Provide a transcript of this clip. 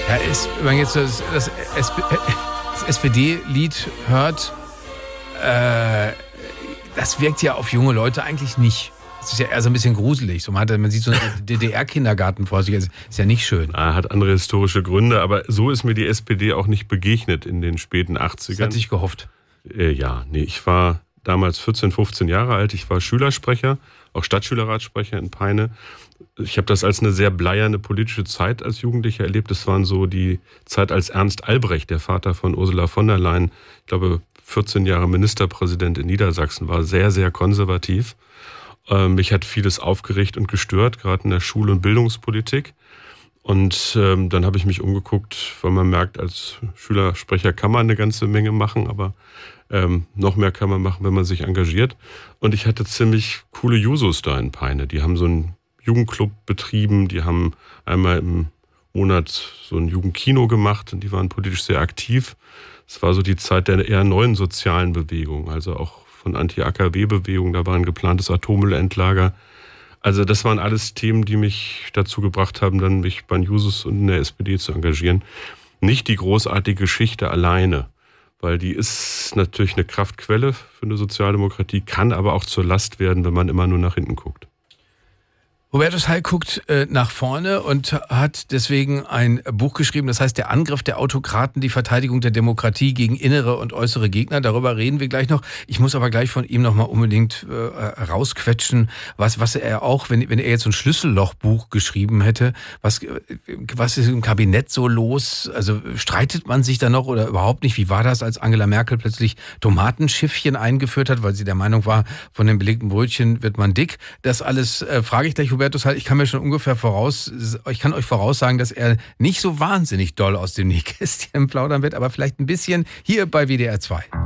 Wenn man jetzt das SPD-Lied hört, das wirkt ja auf junge Leute eigentlich nicht. Das ist ja eher so ein bisschen gruselig. So, man sieht so einen DDR-Kindergarten vor sich. Das ist ja nicht schön. Hat andere historische Gründe, aber so ist mir die SPD auch nicht begegnet in den späten 80ern. Das hat sich gehofft. Ich war damals 14, 15 Jahre alt. Ich war Schülersprecher, auch Stadtschülerratssprecher in Peine. Ich habe das als eine sehr bleierne politische Zeit als Jugendlicher erlebt. Das waren so die Zeit, als Ernst Albrecht, der Vater von Ursula von der Leyen, ich glaube 14 Jahre Ministerpräsident in Niedersachsen war, sehr, sehr konservativ. Mich hat vieles aufgeregt und gestört, gerade in der Schul- und Bildungspolitik. Und dann habe ich mich umgeguckt, weil man merkt, als Schülersprecher kann man eine ganze Menge machen, aber noch mehr kann man machen, wenn man sich engagiert. Und ich hatte ziemlich coole Jusos da in Peine. Die haben so einen Jugendclub betrieben, die haben einmal im Monat so ein Jugendkino gemacht und die waren politisch sehr aktiv. Es war so die Zeit der eher neuen sozialen Bewegung, also auch von Anti-AKW-Bewegung, da war ein geplantes Atommüllendlager. Also das waren alles Themen, die mich dazu gebracht haben, dann mich bei den Jusos und in der SPD zu engagieren. Nicht die großartige Geschichte alleine, weil die ist natürlich eine Kraftquelle für eine Sozialdemokratie, kann aber auch zur Last werden, wenn man immer nur nach hinten guckt. Hubertus Heil guckt nach vorne und hat deswegen ein Buch geschrieben, das heißt Der Angriff der Autokraten, die Verteidigung der Demokratie gegen innere und äußere Gegner. Darüber reden wir gleich noch. Ich muss aber gleich von ihm nochmal unbedingt rausquetschen, was er auch, wenn er jetzt so ein Schlüssellochbuch geschrieben hätte, was ist im Kabinett so los? Also streitet man sich da noch oder überhaupt nicht? Wie war das, als Angela Merkel plötzlich Tomatenschiffchen eingeführt hat, weil sie der Meinung war, von den belegten Brötchen wird man dick? Das alles frage ich gleich Hubertus Heil. Ich kann mir schon ungefähr ich kann euch voraussagen, dass er nicht so wahnsinnig doll aus dem Nähkästchen plaudern wird, aber vielleicht ein bisschen hier bei WDR 2.